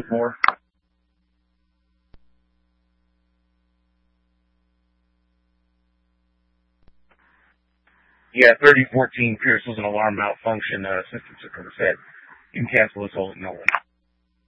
more? Yeah, 3014 Pierce was an alarm malfunction. System took over said. You can cancel this whole no one.